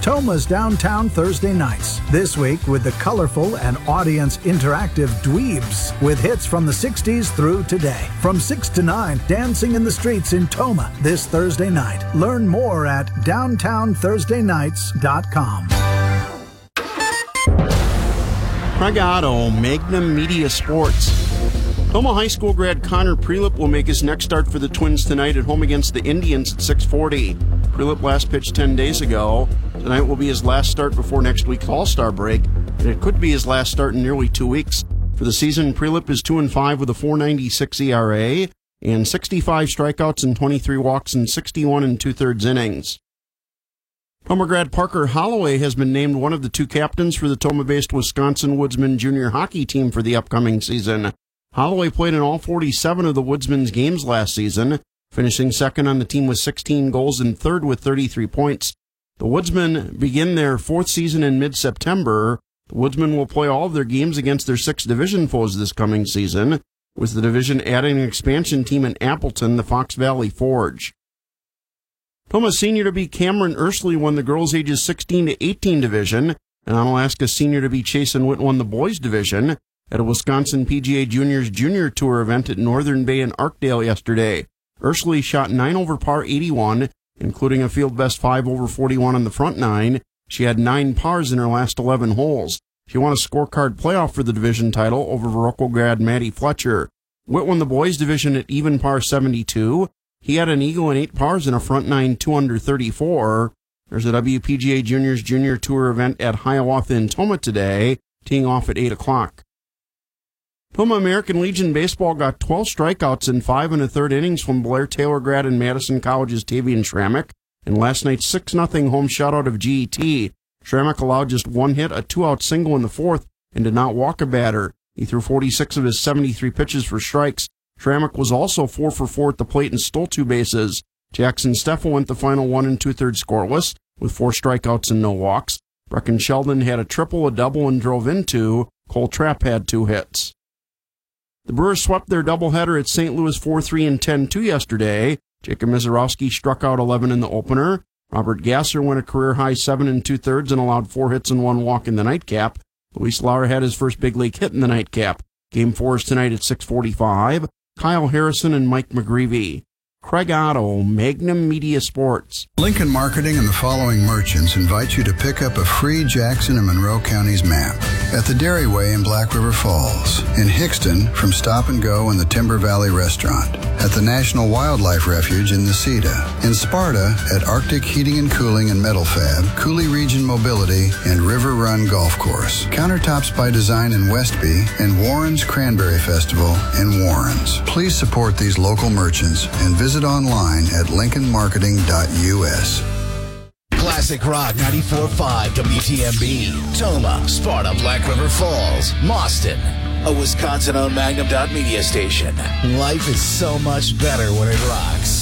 Toma's Downtown Thursday nights. This week with the colorful and audience interactive Dweebs with hits from the 60s through today. From 6 to 9, dancing in the streets in Toma this Thursday night. Learn more at downtownthursdaynights.com. Craig Otto, Magnum Media Sports. Toma High School grad Connor Prelip will make his next start for the Twins tonight at home against the Indians at 6:40. Prelip last pitched 10 days ago. Tonight will be his last start before next week's All-Star break, and it could be his last start in nearly 2 weeks. For the season, Prelip is 2-5 with a .496 ERA and 65 strikeouts and 23 walks in 61 2/3 innings. Toma grad Parker Holloway has been named one of the 2 captains for the Toma-based Wisconsin Woodsmen junior hockey team for the upcoming season. Holloway played in all 47 of the Woodsmen's games last season, finishing second on the team with 16 goals and third with 33 points. The Woodsmen begin their 4th season in mid-September. The Woodsmen will play all of their games against their 6 division foes this coming season, with the division adding an expansion team in Appleton, the Fox Valley Forge. Toma senior-to-be Cameron Ursley won the girls ages 16 to 18 division, and Onalaska senior-to-be Chasen Witt won the boys division at a Wisconsin PGA Juniors Junior Tour event at Northern Bay in Arkdale yesterday. Ursley shot 9 over par 81, including a field best 5 over 41 on the front 9. She had 9 pars in her last 11 holes. She won a scorecard playoff for the division title over Verroco grad Maddie Fletcher. Witt won the boys division at even par 72. He had an eagle and 8 pars in a front 9 2 under 34. There's a WPGA Juniors Junior Tour event at Hiawatha in Toma today, teeing off at 8 o'clock. Toma American Legion Baseball got 12 strikeouts in 5 1/3 innings from Blair Taylor grad and Madison College's Tavian Schrammick, and last night's 6-0 home shutout of GET. Schrammick allowed just 1 hit, a 2-out single in the 4th, and did not walk a batter. He threw 46 of his 73 pitches for strikes. Schrammick was also 4 for 4 at the plate and stole 2 bases. Jackson Steffel went the final 1 2/3 scoreless, with 4 strikeouts and no walks. Brecken Sheldon had a triple, a double, and drove in 2. Cole Trapp had 2 hits. The Brewers swept their doubleheader at St. Louis 4-3 and 10-2 yesterday. Jacob Mizorowski struck out 11 in the opener. Robert Gasser went a career-high 7 2/3 and allowed 4 hits and 1 walk in the nightcap. Luis Lauer had his first big league hit in the nightcap. Game 4 is tonight at 6:45. Kyle Harrison and Mike McGreevy. Craig Otto, Magnum Media Sports. Lincoln Marketing and the following merchants invite you to pick up a free Jackson and Monroe Counties map at the Dairyway in Black River Falls, in Hickston from Stop and Go and the Timber Valley Restaurant, at the National Wildlife Refuge in Necedah, in Sparta at Arctic Heating and Cooling and Metal Fab, Cooley Region Mobility, and River Run Golf Course, Countertops by Design in Westby, and Warren's Cranberry Festival in Warren's. Please support these local merchants and visit online at lincolnmarketing.us. Classic Rock 94.5 WTMB, Toma, Sparta, Black River Falls, Mauston, a Wisconsin-owned Magnum Media station. Life is so much better when it rocks.